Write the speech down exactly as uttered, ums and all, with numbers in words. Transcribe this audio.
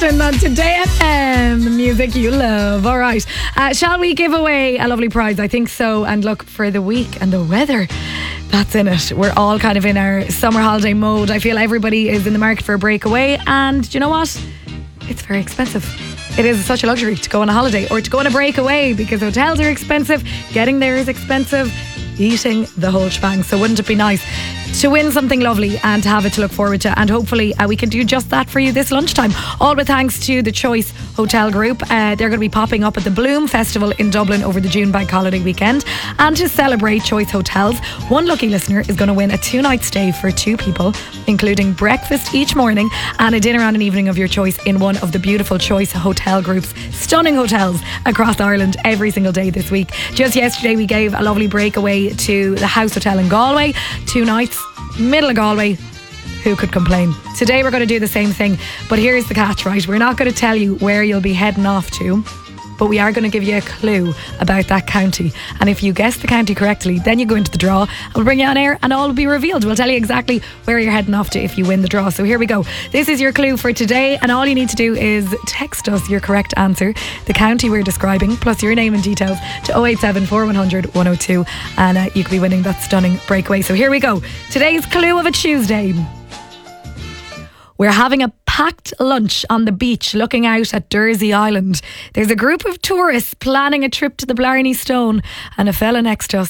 On Today F M, the music you love. All right, uh, shall we give away a lovely prize? I think so. And look, for the week and the weather that's in it, we're all kind of in our summer holiday mode. I feel everybody is in the market for a breakaway, and do you know what? It's very expensive. It is such a luxury to go on a holiday or to go on a breakaway, because hotels are expensive, getting there is expensive, eating the whole shebang. So wouldn't it be nice to win something lovely and to have it to look forward to? And hopefully uh, we can do just that for you this lunchtime, all with thanks to the Choice Hotel Group. uh, They're going to be popping up at the Bloom Festival in Dublin over the June Bank Holiday weekend. And to celebrate Choice Hotels, one lucky listener is going to win a two night stay for two people, including breakfast each morning and a dinner and an evening of your choice in one of the beautiful Choice Hotel Group's stunning hotels across Ireland every single day this week. Just yesterday we gave a lovely breakaway to the House Hotel in Galway, two nights, middle of Galway. Who could complain? Today we're going to do the same thing, but here's the catch, right? We're not going to tell you where you'll be heading off to, but we are going to give you a clue about that county. And if you guess the county correctly, then you go into the draw. We'll bring you on air and all will be revealed. We'll tell you exactly where you're heading off to if you win the draw. So here we go. This is your clue for today, and all you need to do is text us your correct answer, the county we're describing, plus your name and details to oh eight seven, four one hundred, one oh two, and uh, you could be winning that stunning breakaway. So here we go. Today's clue of a Tuesday. We're having a packed lunch on the beach looking out at Dursey Island. There's a group of tourists planning a trip to the Blarney Stone, and a fella next to us